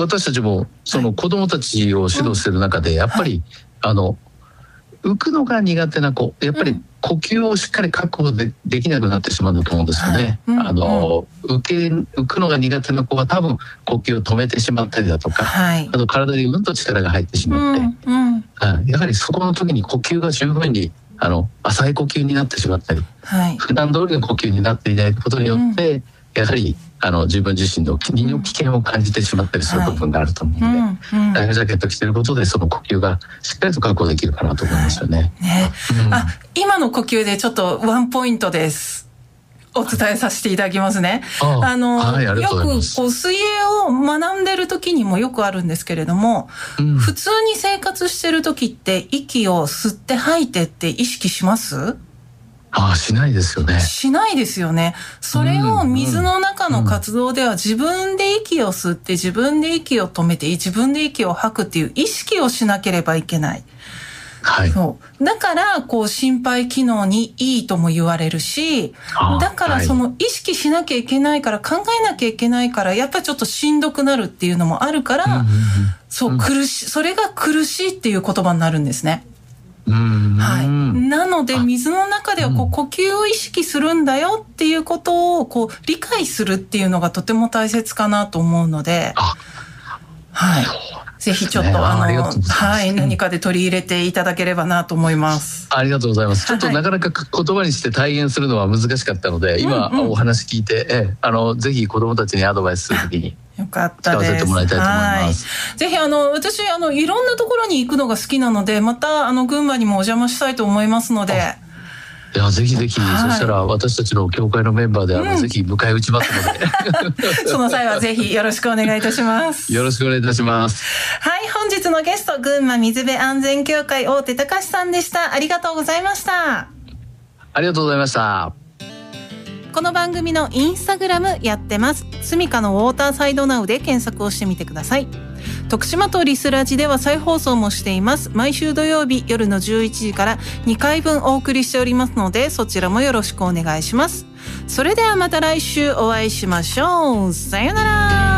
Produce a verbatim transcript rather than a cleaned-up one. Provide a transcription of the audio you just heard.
私たちもその子どもたちを指導している中でやっぱり、はい、あの浮くのが苦手な子、やっぱり呼吸をしっかり確保 で, できなくなってしまうんだと思うんですよね、はい、うんうん、あの浮け浮くのが苦手な子は多分呼吸を止めてしまったりだとか、はい、あと体にうんと力が入ってしまって、うんうん、やはりそこの時に呼吸が十分にあの浅い呼吸になってしまったり、はい、普段通りの呼吸になっていないことによって、うん、やはりあの自分自身の身の危険を感じてしまったりする部分があると思うので、はい、うんうん、ライフジャケット着てることでその呼吸がしっかりと確保できるかなと思いますよね。はい、ね、 うん、あ、今の呼吸でちょっとワンポイントです。お伝えさせていただきますね。ああ、あの、はい、ありがとうございます。よくこう水泳を学んでる時にもよくあるんですけれども、うん、普通に生活してる時って息を吸って吐いてって意識します？ ああ、しないですよね。 しないですよね。それを水の中の活動では自分で息を吸って自分で息を止めて自分で息を吐くっていう意識をしなければいけない。はい、そうだからこう心肺機能にいいとも言われるし、だからその意識しなきゃいけないから考えなきゃいけないからやっぱりちょっとしんどくなるっていうのもあるから、うんうんうん、そう苦しそれが苦しいっていう言葉になるんですね。うん、はい、なので水の中ではこう呼吸を意識するんだよっていうことをこう理解するっていうのがとても大切かなと思うので、はい、ぜひちょっと、ね、あのあはい、何かで取り入れていただければなと思います。 ありがとうございます。ちょっとなかなか言葉にして体現するのは難しかったので、はい、今、うんうん、お話聞いて、えあのぜひ子どもたちにアドバイスするときによかったです。 使わせてもらいたいと思います。 はい、ぜひあの私あのいろんなところに行くのが好きなので、またあの群馬にもお邪魔したいと思いますので。 いやぜひぜひ、はい、そしたら私たちの協会のメンバーであの、うん、ぜひ迎え撃ちますのでその際はぜひよろしくお願いいたします。 よろしくお願いいたします。 はい、本日のゲスト群馬水辺安全協会大手隆さんでした。ありがとうございました。 ありがとうございました。 この番組のインスタグラムやってます。スミカのウォーターサイドナウで検索をしてみてください。徳島とリスラジでは再放送もしています。毎週土曜日夜のじゅういちじからにかいぶんお送りしておりますので、そちらもよろしくお願いします。それではまた来週お会いしましょう。さよなら。